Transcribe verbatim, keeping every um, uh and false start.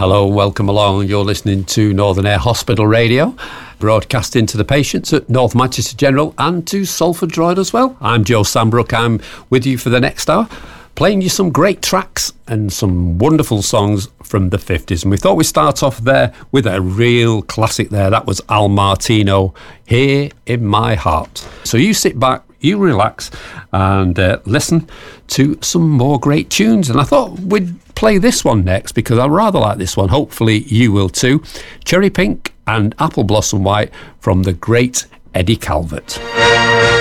Hello, welcome along. You're listening to Northern Air Hospital Radio, broadcasting to the patients at North Manchester General and to Salford Droid as well. I'm Joe Sambrook. I'm with you for the next hour, playing you some great tracks and some wonderful songs from the fifties. And we thought we'd start off there with a real classic there. That was Al Martino, Here in My Heart. So you sit back, you relax, and uh, listen to some more great tunes. And I thought we'd play this one next because I rather like this one. Hopefully you will too. Cherry Pink and Apple Blossom White from the great Eddie Calvert.